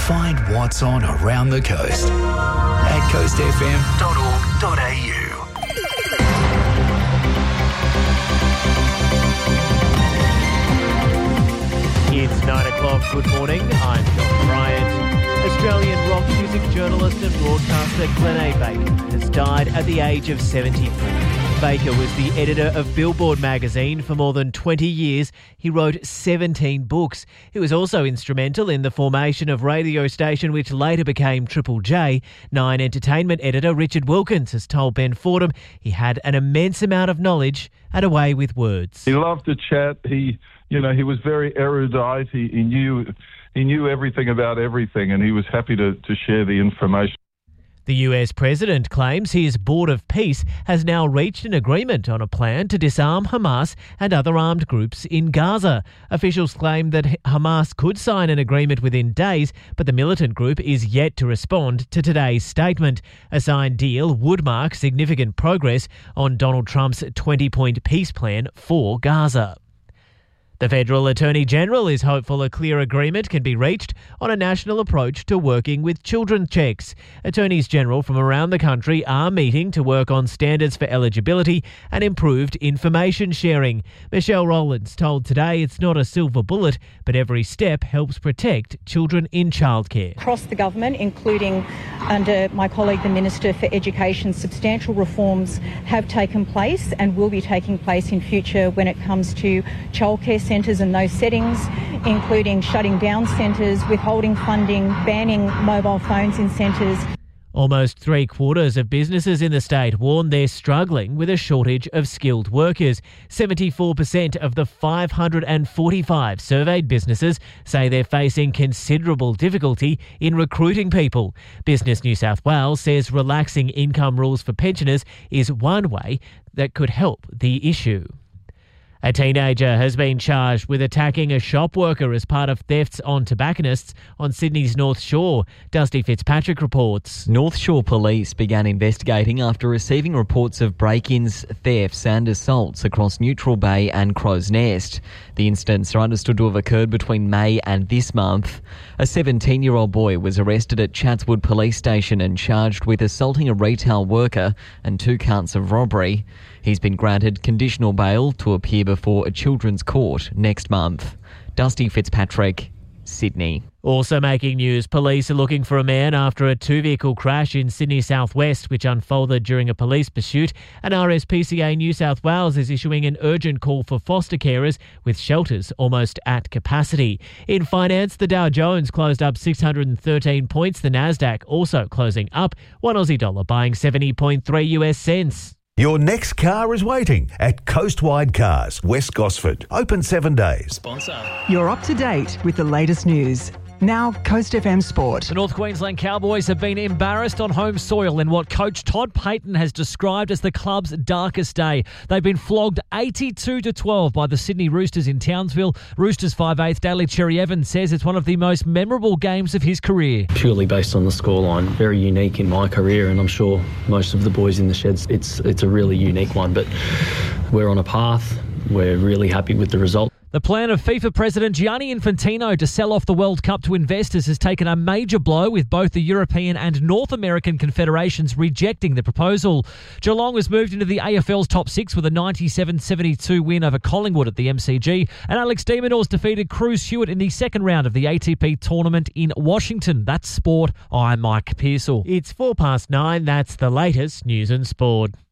Find what's on around the coast at coastfm.org.au. It's 9 o'clock. Good morning. I'm John Bryant. Australian rock music journalist and broadcaster Glen A. Baker has died at the age of 74. Baker was the editor of Billboard magazine for more than 20 years. He wrote 17 books. He was also instrumental in the formation of radio station which later became Triple J. Nine Entertainment editor Richard Wilkins has told Ben Fordham he had an immense amount of knowledge and a way with words. He loved to chat. He was very erudite. He knew everything about everything, and he was happy to share the information. The US president claims his Board of Peace has now reached an agreement on a plan to disarm Hamas and other armed groups in Gaza. Officials claim that Hamas could sign an agreement within days, but the militant group is yet to respond to today's statement. A signed deal would mark significant progress on Donald Trump's 20-point peace plan for Gaza. The Federal Attorney General is hopeful a clear agreement can be reached on a national approach to working with children checks. Attorneys General from around the country are meeting to work on standards for eligibility and improved information sharing. Michelle Rowlands told Today it's not a silver bullet, but every step helps protect children in childcare. Across the government, including under my colleague, the Minister for Education, substantial reforms have taken place and will be taking place in future when it comes to childcare centres and those settings, including shutting down centres, withholding funding, banning mobile phones in centres. Almost 3/4 of businesses in the state warn they're struggling with a shortage of skilled workers. 74% of the 545 surveyed businesses say they're facing considerable difficulty in recruiting people. Business New South Wales says relaxing income rules for pensioners is one way that could help the issue. A teenager has been charged with attacking a shop worker as part of thefts on tobacconists on Sydney's North Shore. Dusty Fitzpatrick reports. North Shore Police began investigating after receiving reports of break-ins, thefts and assaults across Neutral Bay and Crow's Nest. The incidents are understood to have occurred between May and this month. A 17-year-old boy was arrested at Chatswood Police Station and charged with assaulting a retail worker and 2 counts of robbery. He's been granted conditional bail to appear before a children's court next month. Dusty Fitzpatrick, Sydney. Also making news, police are looking for a man after a 2-vehicle crash in Sydney southwest which unfolded during a police pursuit. And RSPCA New South Wales is issuing an urgent call for foster carers with shelters almost at capacity. In finance, the Dow Jones closed up 613 points, the Nasdaq also closing up, $1 Aussie buying 70.3 US cents. Your next car is waiting at Coastwide Cars, West Gosford. Open 7 days. You're up to date with the latest news. Now, Coast FM Sport. The North Queensland Cowboys have been embarrassed on home soil in what coach Todd Payton has described as the club's darkest day. They've been flogged 82-12 by the Sydney Roosters in Townsville. Roosters 5'8" Daly Cherry Evans says it's one of the most memorable games of his career. Purely based on the scoreline, very unique in my career, and I'm sure most of the boys in the sheds, it's a really unique one, but we're on a path. We're really happy with the result. The plan of FIFA President Gianni Infantino to sell off the World Cup to investors has taken a major blow, with both the European and North American confederations rejecting the proposal. Geelong has moved into the AFL's top 6 with a 97-72 win over Collingwood at the MCG, and Alex de Minaur's defeated Cruz Hewitt in the second round of the ATP tournament in Washington. That's sport. I'm Mike Pearsall. It's 9:04. That's the latest news and sport.